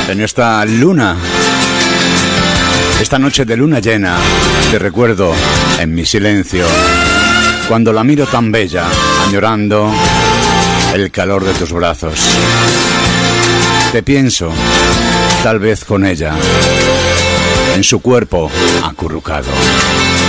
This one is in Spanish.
en esta luna, esta noche de luna llena, te recuerdo en mi silencio, cuando la miro tan bella, añorando el calor de tus brazos. Te pienso, tal vez con ella, en su cuerpo acurrucado.